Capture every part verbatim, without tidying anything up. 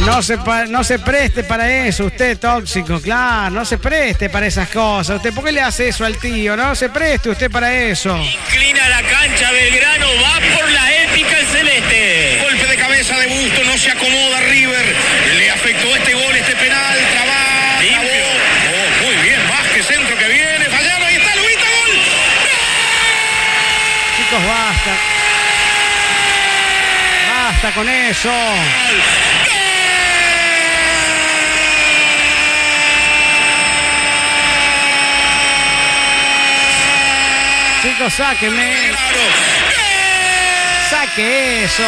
No se, pa- no se preste para eso, usted tóxico, claro, no se preste para esas cosas. ¿Usted por qué le hace eso al tío? No se preste usted para eso. Inclina la cancha, Belgrano va por la épica el celeste. Golpe de cabeza de Busto, no se acomoda River. Le afectó este gol, este penal, trabaja. Limpio. Oh, muy bien, Vázquez, centro que viene, fallando, ahí está, Lubita, gol. Chicos, basta. Basta con eso. Chicos, sáquenme. Saque eso.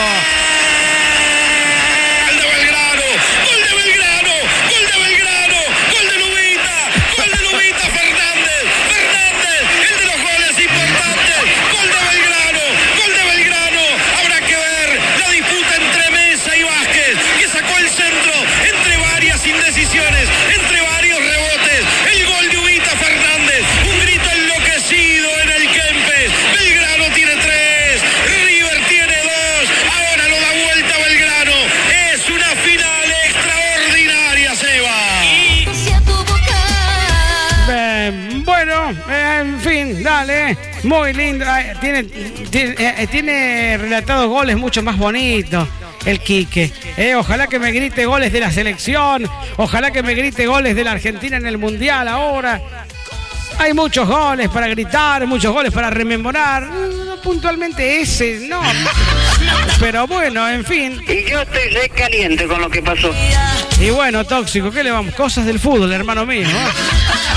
Gol de Belgrano, gol de Belgrano, gol de Belgrano, gol de Lubita, gol de Lubita, Fernández, Fernández, el de los goles importantes, gol de Belgrano, gol de Belgrano. Habrá que ver la disputa entre Mesa y Vázquez, que sacó el centro entre varias indecisiones, entre varios rebotes. El gol de Lubita, Fernández, un grito enloquecido en el Kempes. Belgrano tiene tres, River tiene dos, ahora lo da vuelta Belgrano. Es una final extraordinaria, Seba. Eh, bueno, eh, en fin, dale. Muy lindo. Eh, tiene, tiene, eh, tiene relatados goles mucho más bonitos. El Quique. Eh, ojalá que me grite goles de la selección. Ojalá que me grite goles de la Argentina en el Mundial ahora. Hay muchos goles para gritar, muchos goles para rememorar. No, puntualmente ese, no. Pero bueno, en fin. Y yo estoy re caliente con lo que pasó. Y bueno, tóxico, ¿qué le vamos? Cosas del fútbol, hermano mío, ¿no?